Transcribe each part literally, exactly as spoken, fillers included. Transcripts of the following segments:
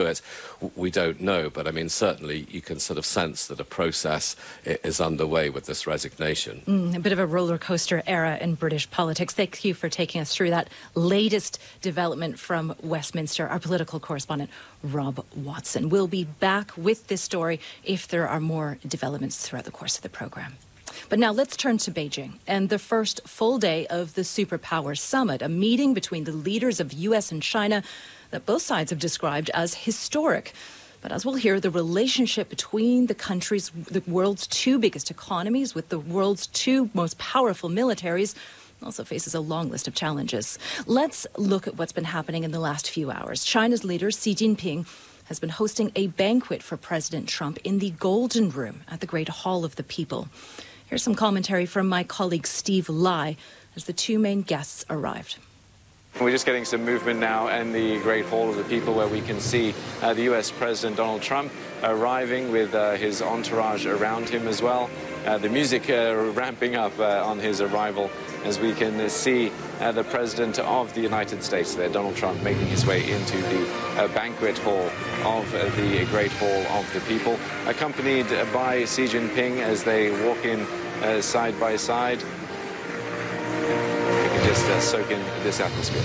it, we don't know. But I mean, certainly you can sort of sense that a process is underway with this resignation. Mm, a bit of a roller coaster era in British politics. Thank you for taking us through that latest development from Westminster. Our political correspondent, Rob Watson. We'll be back with this story if there are more developments throughout the course of the programme. But now let's turn to Beijing and the first full day of the Superpower Summit, a meeting between the leaders of U S and China that both sides have described as historic. But as we'll hear, the relationship between the countries, the world's two biggest economies, with the world's two most powerful militaries, also faces a long list of challenges. Let's look at what's been happening in the last few hours. China's leader, Xi Jinping, has been hosting a banquet for President Trump in the Golden Room at the Great Hall of the People. Here's some commentary from my colleague Steve Lai as the two main guests arrived. We're just getting some movement now in the Great Hall of the People, where we can see uh, the U S President Donald Trump arriving with uh, his entourage around him as well. Uh, the music uh, ramping up uh, on his arrival, as we can uh, see uh, the President of the United States there, Donald Trump, making his way into the uh, banquet hall of uh, the Great Hall of the People, accompanied by Xi Jinping as they walk in uh, side by side. You can just uh, soak in this atmosphere.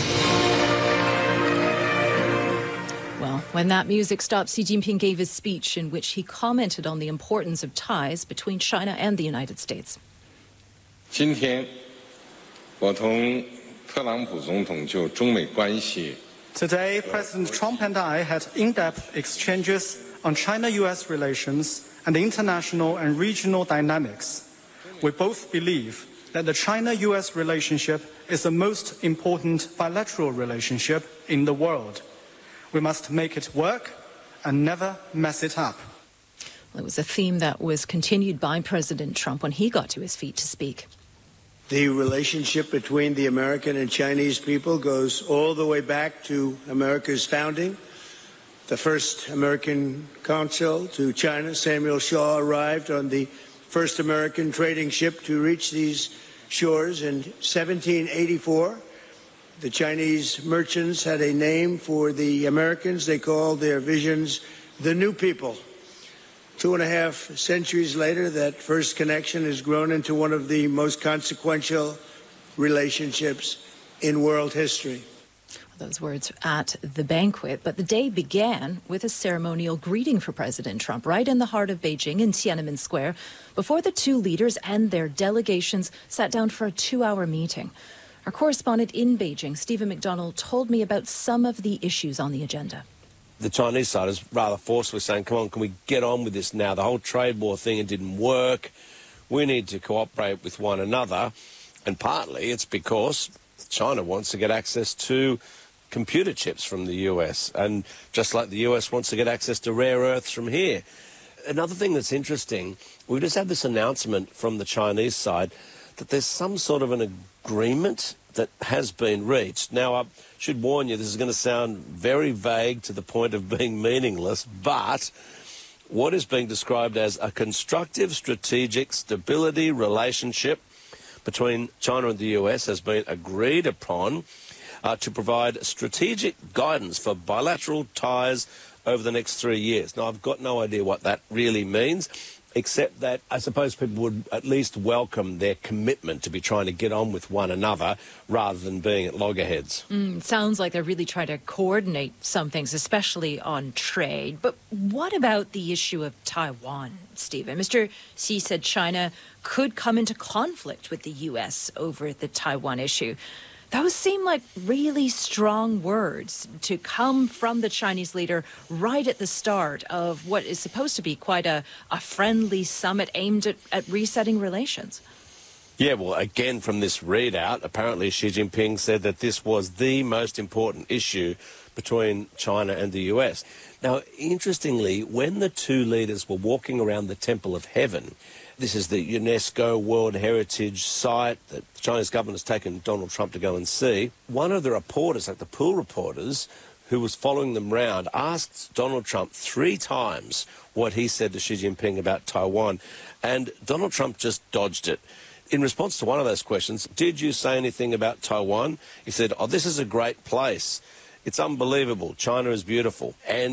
Well, when that music stopped, Xi Jinping gave his speech in which he commented on the importance of ties between China and the United States. 今天我同特朗普总统就中美关系 Today, President Trump and I had in-depth exchanges on China-U S relations and international and regional dynamics. We both believe that the China-U S relationship is the most important bilateral relationship in the world. We must make it work and never mess it up. Well, it was a theme that was continued by President Trump when he got to his feet to speak. The relationship between the American and Chinese people goes all the way back to America's founding. The first American consul to China, Samuel Shaw, arrived on the first American trading ship to reach these shores in seventeen eighty-four. The Chinese merchants had a name for the Americans. They called their visions the New People. Two and a half centuries later, that first connection has grown into one of the most consequential relationships in world history. Those words at the banquet, but the day began with a ceremonial greeting for President Trump right in the heart of Beijing in Tiananmen Square before the two leaders and their delegations sat down for a two-hour meeting. Our correspondent in Beijing, Stephen McDonald, told me about some of the issues on the agenda. The Chinese side is rather forcefully saying, come on, can we get on with this now? The whole trade war thing, it didn't work. We need to cooperate with one another. And partly it's because China wants to get access to computer chips from the U S, and just like the U S wants to get access to rare earths from here. Another thing that's interesting, we just had this announcement from the Chinese side that there's some sort of an agreement that has been reached. Now, I should warn you, this is going to sound very vague to the point of being meaningless, but what is being described as a constructive strategic stability relationship between China and the U S has been agreed upon uh, to provide strategic guidance for bilateral ties over the next three years. Now, I've got no idea what that really means, except that I suppose people would at least welcome their commitment to be trying to get on with one another rather than being at loggerheads. Mm, sounds like they're really trying to coordinate some things, especially on trade. But what about the issue of Taiwan, Stephen? Mister Xi said China could come into conflict with the U S over the Taiwan issue. Those seem like really strong words to come from the Chinese leader right at the start of what is supposed to be quite a, a friendly summit aimed at, at resetting relations. Yeah, well, again, from this readout, apparently Xi Jinping said that this was the most important issue between China and the U S. Now, interestingly, when the two leaders were walking around the Temple of Heaven, this is the UNESCO World Heritage Site that the Chinese government has taken Donald Trump to go and see. One of the reporters, like the pool reporters, who was following them round, asked Donald Trump three times what he said to Xi Jinping about Taiwan, and Donald Trump just dodged it. In response to one of those questions, did you say anything about Taiwan? He said, oh, this is a great place. It's unbelievable. China is beautiful. And